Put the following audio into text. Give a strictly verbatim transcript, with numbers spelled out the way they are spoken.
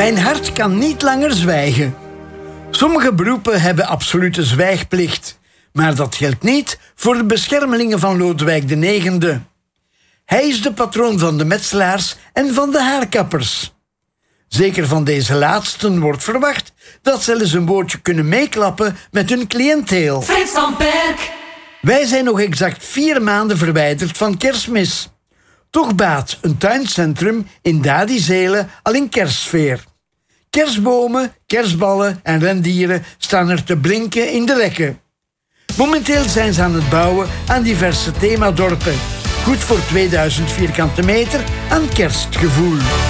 Mijn hart kan niet langer zwijgen. Sommige beroepen hebben absolute zwijgplicht. Maar dat geldt niet voor de beschermelingen van Lodewijk de negende. Hij is de patroon van de metselaars en van de haarkappers. Zeker van deze laatsten wordt verwacht dat ze eens een woordje kunnen meeklappen met hun cliënteel. Frits van Perk. Wij zijn nog exact vier maanden verwijderd van Kerstmis. Toch baat een tuincentrum in Dadizelen al in kerstsfeer. Kerstbomen, kerstballen en rendieren staan er te blinken in de rekken. Momenteel zijn ze aan het bouwen aan diverse themadorpen. Goed voor tweeduizend vierkante meter aan kerstgevoel.